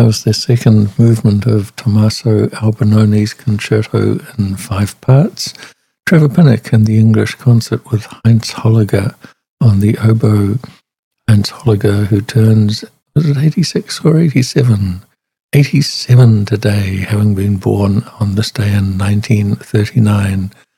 That was the second movement of Tommaso Albanone's concerto in 5 parts. Trevor Pinnock in the English concert with Heinz Holliger on the oboe. Heinz Holliger, who turns, was it 86 or 87? 87 today, having been born on this day in 1939.